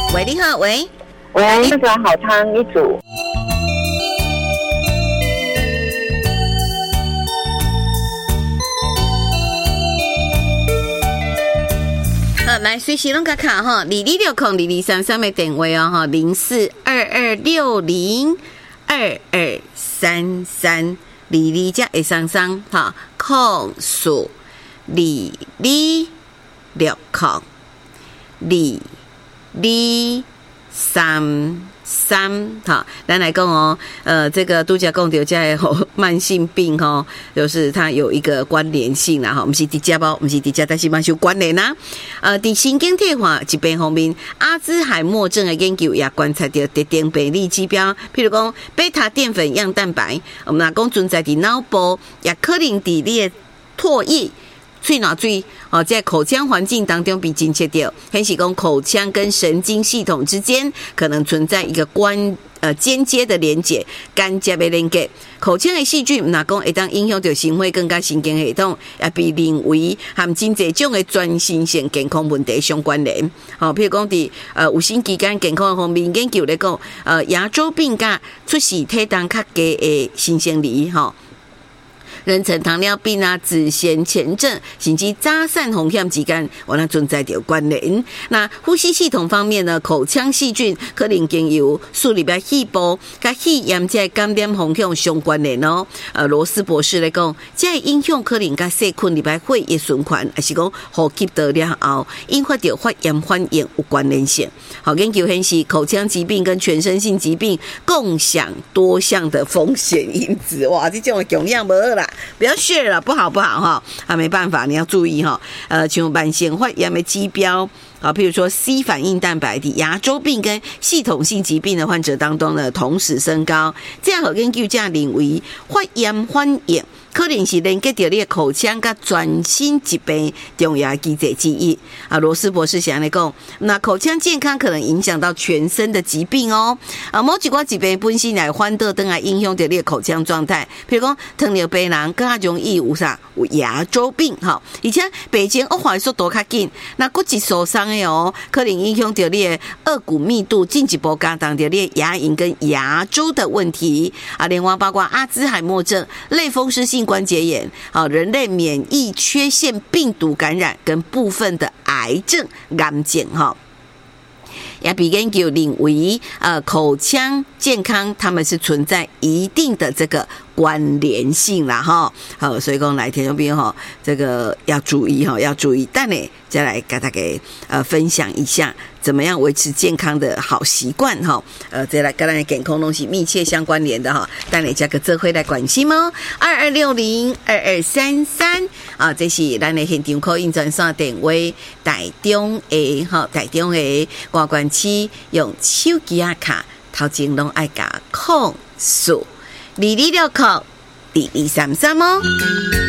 喂，你好，喂， 那个好汤一组。 来随时拢甲卡哈，22602233的电话哦哈，0422602233，22才会上上哈，控诉22602233。好，咱来讲哦，这个拄则讲到这个慢性病哈，就是它有一个关联性啦哈，不是直接包，不是直接，但是蛮有关联啦。在神经退化疾病方面，阿兹海默症的研究也观察到特定比例指标，譬如讲贝塔淀粉样蛋白，我们讲存在伫脑部，也可能伫你的唾液。喙脑水在口腔环境当中被侦测到，显示讲口腔跟神经系统之间可能存在一个间接的连结，间接的连结。口腔的细菌，那讲会当影响到心肺更加神经系统，也被认为和真侪种的全身性健康问题相关联。譬如讲伫有生期间健康方面研究来讲，牙周病甲出世体重较低的新生儿妊娠糖尿病啊、子痫前症，甚至早产风险之间，我那存在着关联。那呼吸系统方面呢，口腔细菌可能经由树里边细胞甲肺炎这感染风险相关联哦。罗斯博士来讲，这影响可能甲细菌里边血液循环，还是讲呼吸道了后引发着发炎反应有关联性。好，研究显示，口腔疾病跟全身性疾病共享多项的风险因子。哇，这种的供养无啦。不要 share 了，不好哈，没办法，你要注意哈。像慢性发炎的指标啊，譬如说 C 反应蛋白的牙周病跟系统性疾病的患者当中呢，同时升高。这样和研究家认为，发炎反应可能是连接到你的口腔跟全身疾病重要机制之一。罗斯博士想来讲，那口腔健康可能影响到全身的疾病哦。某几个疾病本身来反倒等来影响到你的口腔状态，譬如讲糖尿病人更加容易有牙周病哈，而且病情恶化速度较紧，那骨质受伤的哦，可能影响到你的颚骨密度，进一步加重到你的牙龈跟牙周的问题另外包括阿兹海默症、类风湿性关节炎、人类免疫缺陷病毒感染跟部分的癌症癌症也被研究认为口腔健康他们是存在一定的这个关联性啦好，所以讲来听众朋友这个要注意要注意，但呢再来给大家分享一下怎么样维持健康的好习惯再来跟咱的健康东西密切相关联的但你加个这会来关心哦，22602233这是咱的现场 call in 专线电话，台中的外关区用手机卡头前拢爱加控诉22602233哦。